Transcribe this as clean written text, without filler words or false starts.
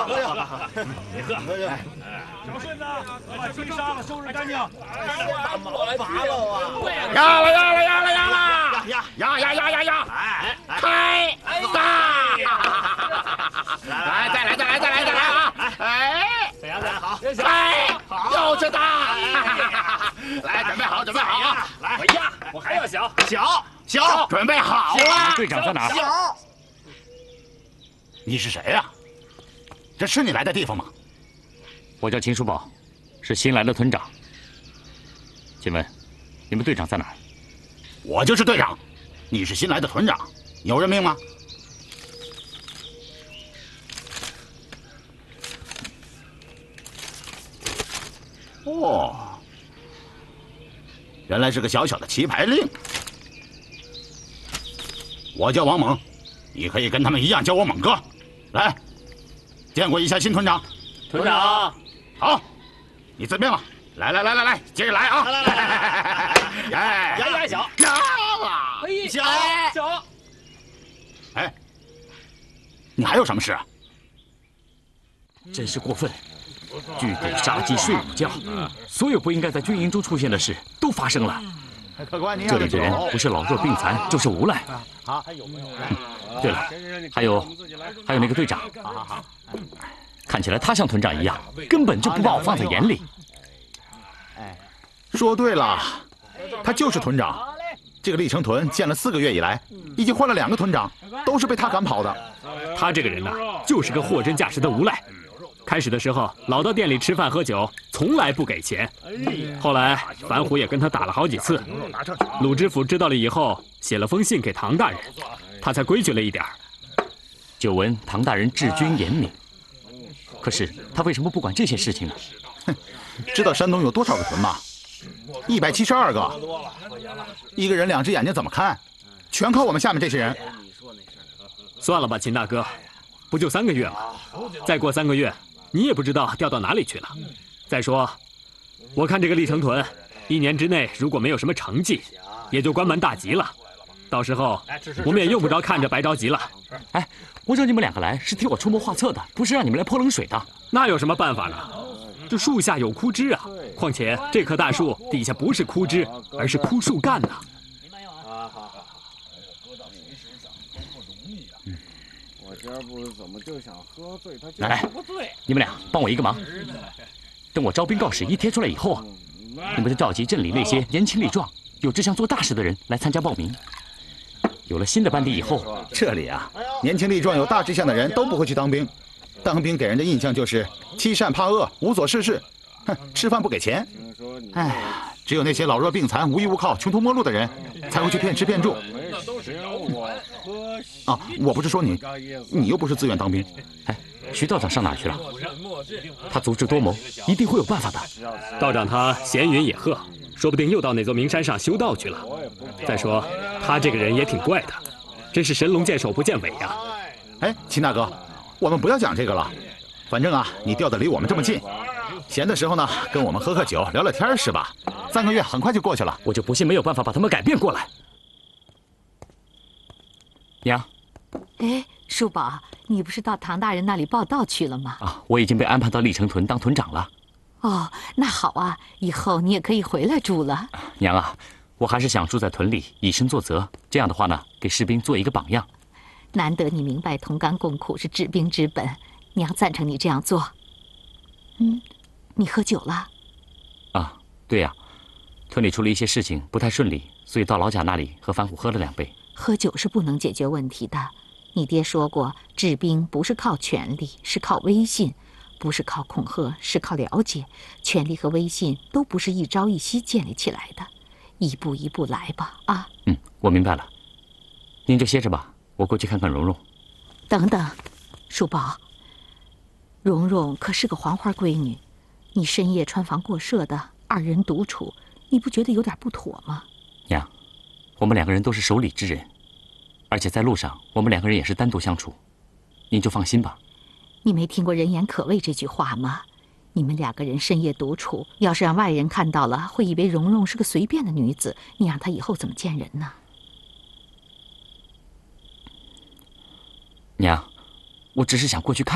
你喝。 小顺子，把鸡杀了，收拾干净。 拔了啊！ 压了！压！开！来，再来啊！哎， 好， 开！就是大！来，准备好啊！ 来， 我压，我还要小， 小， 准备好了。 队长在哪儿？ 小， 你是谁呀？这是你来的地方吗？ 我叫秦叔宝，是新来的屯长。请问，你们队长在哪儿？ 我就是队长，你是新来的屯长，有任命吗？哦，原来是个小小的棋牌令。我叫王猛，你可以跟他们一样叫我猛哥。来，见过一下新屯长。 屯长， 好，你自便吧。来，接着来啊！ 压小， 压了， 小。 哎，你还有什么事啊？ 真是过分！拒给杀鸡睡午觉，所有不应该在军营中出现的事都发生了。 客官，您这里的人不是老弱病残，就是无赖。 好， 对了，还有那个队长，看起来他像屯长一样，根本就不把我放在眼里。 说对了，他就是屯长。这个历城屯建了4个月以来，已经换了2个屯长，都是被他赶跑的。 他这个人呐，就是个货真价实的无赖。开始的时候，老到店里吃饭喝酒，从来不给钱。后来樊虎也跟他打了好几次。鲁知府知道了以后，写了封信给唐大人，他才规矩了一点。 久闻唐大人治军严明，可是他为什么不管这些事情呢？ 知道山东有多少个屯吗？172个，一个人2只眼睛怎么看？全靠我们下面这些人。 算了吧，秦大哥，不就3个月吗？再过3个月，你也不知道调到哪里去了。再说，我看这个历城屯，1年之内如果没有什么成绩，也就关门大吉了。到时候我们也用不着看着白着急了。 哎，我让你们2个来是替我出谋划策的，不是让你们来泼冷水的。 那有什么办法呢？这树下有枯枝啊！况且这棵大树底下不是枯枝，而是枯树干呐。 我今儿不是怎么就想喝醉，他来，你们俩帮我一个忙，等我招兵告使一贴出来以后啊，你们就召集镇里那些年轻力壮、有志向做大事的人来参加报名。有了新的班底以后， 这里啊，年轻力壮、有大志向的人都不会去当兵。当兵给人的印象就是欺善怕恶、无所事事，哼，吃饭不给钱。哎，只有那些老弱病残、无依无靠、穷途末路的人，才会去骗吃骗住。啊，我不是说你，你又不是自愿当兵。 哎，徐道长上哪儿去了？他足智多谋，一定会有办法的。 道长他闲云野鹤，说不定又到哪座名山上修道去了。再说他这个人也挺怪的，真是神龙见首不见尾呀。 哎，秦大哥，我们不要讲这个了。反正啊，你调的离我们这么近，闲的时候呢，跟我们喝酒、聊聊天是吧？3个月很快就过去了。 我就不信没有办法把他们改变过来。娘， 哎，叔宝，你不是到唐大人那里报道去了吗？ 啊，我已经被安排到历城屯当屯长了。 哦，那好啊，以后你也可以回来住了。 娘啊，我还是想住在屯里，以身作则。这样的话呢，给士兵做一个榜样。 难得你明白同甘共苦是治兵之本，娘赞成你这样做。你喝酒了？ 啊，对呀，屯里出了一些事情，不太顺利，所以到老贾那里和樊虎喝了2杯。 喝酒是不能解决问题的。你爹说过，治兵不是靠权力，是靠威信；不是靠恐吓，是靠了解。权力和威信都不是一朝一夕建立起来的，一步一步来吧。啊， 我明白了。您就歇着吧，我过去看看蓉蓉。 等等，叔宝，蓉蓉可是个黄花闺女，你深夜穿房过舍的，2人独处，你不觉得有点不妥吗？ 娘，我们2个人都是守礼之人，而且在路上我们2个人也是单独相处，您就放心吧。 你没听过人言可畏这句话吗？你们2个人深夜独处，要是让外人看到了，会以为蓉蓉是个随便的女子，你让她以后怎么见人呢？ 娘，我只是想过去看。